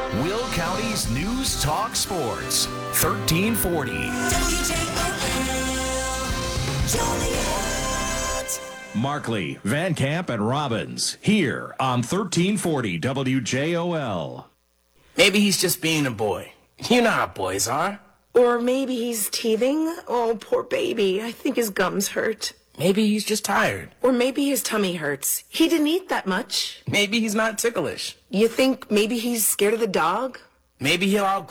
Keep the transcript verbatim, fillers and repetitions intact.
Will County's News Talk Sports, thirteen forty. W J O L, Joliet. Markley, Van Camp, and Robbins, here on thirteen forty W J O L. Maybe he's just being a boy. You know how boys are. Or maybe he's teething. Oh, poor baby. I think his gums hurt. Maybe he's just tired. Or maybe his tummy hurts. He didn't eat that much. Maybe he's not ticklish. You think maybe he's scared of the dog? Maybe he'll out